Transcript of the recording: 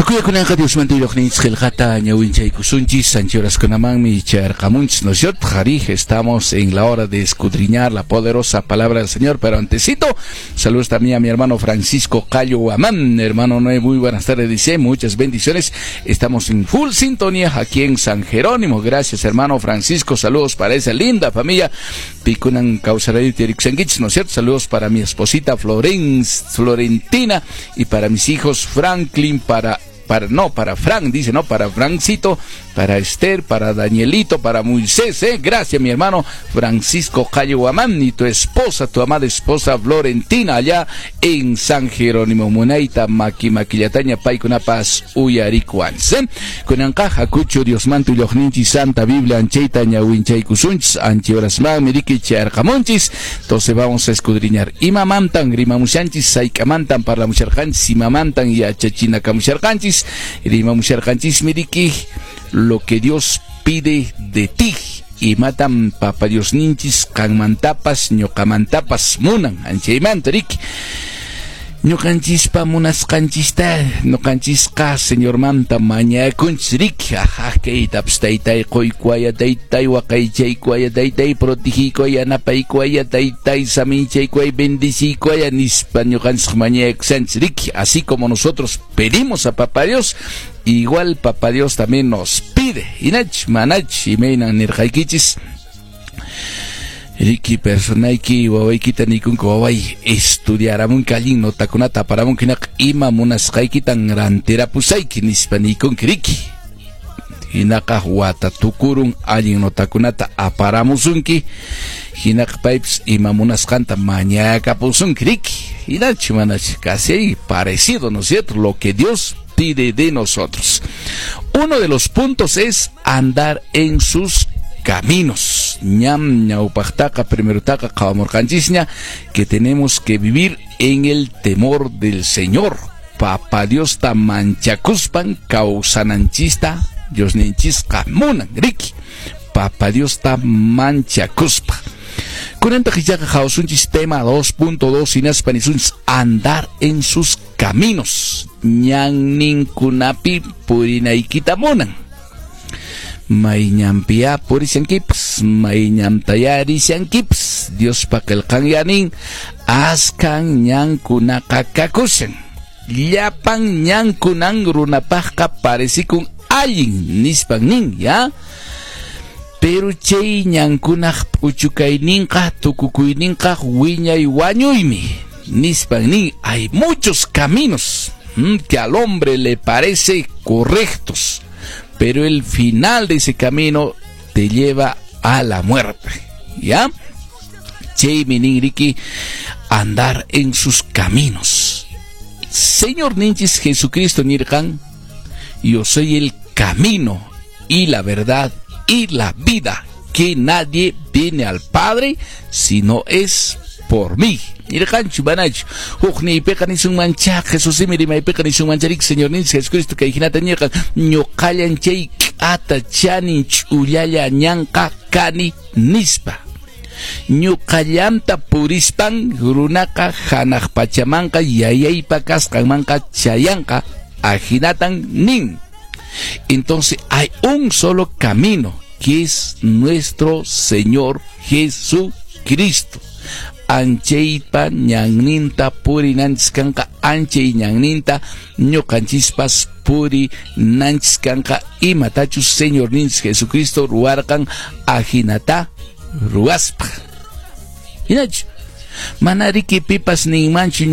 Kuya kunanqa Dios mantuyoqninchis qillqata ñawinchaykusunchis sanchuraskunamanmi charqamunchis, ¿no es cierto? Jarij, estamos en la hora de escudriñar la poderosa palabra del Señor, pero antesito, saludos también a mi hermano Francisco Cayo Guamán, hermano Noé, muy buenas tardes, dice, muchas bendiciones, estamos en full sintonía aquí en San Jerónimo, gracias hermano Francisco, saludos para esa linda familia, Picunan Causaradito Erixanguich, ¿no es cierto? Saludos para mi esposita Florentina y para mis hijos Franklin, para Frank, dice, no, para Francito, para Esther, para Danielito, para Moisés, gracias mi hermano Francisco Cayo Guamán y tu esposa, tu amada esposa Florentina, allá en San Jerónimo, Munaita, Maquillataña, Paicunapas, Uyaricuans, Conancaja, Cucho, Dios Manto y Lojninchi, Santa Biblia, Ancheita, Ñawinchay Kusunchis, Anchiorasma, Miriki, Charcamonchis, entonces vamos a escudriñar, Imamantan, Grimamuchanchis, Saikamantan, para la Mucharjanchis, Imamantan y Achachinacamucharjanchis, Grimamucharjanchis, Miriki, lo que Dios pide de ti y matan papa Dios ninchis canmantapas ñocamantapas munan anchaymantarik ñocanchispa munas canchista no canchisca señor manta maña kunchrik ajá que taps taitai koikuaya taitai wakaychay kuaya taitai protegikoya napaikuaya taitai saminchay kuaya bendicikoya nispa ñocanchis maña exanchrik, así como nosotros pedimos a papá Dios, igual papá Dios también nos pide. Inach, manach, y meinan nirjaikichis. Riki personaiki, wawaikita nikun kawai, estudiaramun kalin notakunata paramun kinak ima munas haikitan rantera pusaiki nispanikun kiriki. Hinaka wata tukurun alin notakunata aparamusunki. Hinak pipes ima munas kanta mañaka pusun kiriki. Inach, manach, casi parecido, ¿no es cierto? Lo que Dios pide de nosotros. Uno de los puntos es andar en sus caminos. Ñam ñaupajtaca primero taca kawamorkanchisña, que tenemos que vivir en el temor del Señor. Papa Dios ta manchacuspan causananchista Dios ninchis kamunan riki. Papa Dios ta manchacuspa. Kunanta hijaca jausunchis tema 2.2 inas panisunchis, andar en sus caminos. Ñan ninkunapi purinaikita munan. Mainyampia purisiankips, mainyamtayarisiankips. Dios pakelkan yanin, askan ñankunakakakusen. Llapan ñankunan runapajka paresikun allin nispan nin, ya. Pero chay ñankunaj puchukayninqa tukukuyninqa wiñay wañuymi nispan nin. Hay muchos caminos que al hombre le parece correctos, pero el final de ese camino te lleva a la muerte, ¿ya? Chay miniriki, andar en sus caminos. Señor ninchis Jesucristo nirkan, yo soy el camino y la verdad y la vida, que nadie viene al Padre si no es por mí. Nirkanchu banach, ni pecan es un mancha, Jesús y mirima pecan es un mancharik, Señor ninchis Jesucristo que hinata nirkan, ñocalan chay ata chani chulaya ñanka kani nispa. Ñuqallamta purispan runaka hanaq pachamanqa yayaypa kasqanmanqa chayanqa ajinatan nin. Entonces hay un solo camino, que es nuestro Señor Jesucristo. Anchaypa ñanninta purinanchis kanqa, anchay ñanninta ñuqanchispas purinanchis kanqa, imatachus Señor ninchis Jesucristo ruwarqan ajinata ruwaspa. Hinach manariki pipas ninmanchu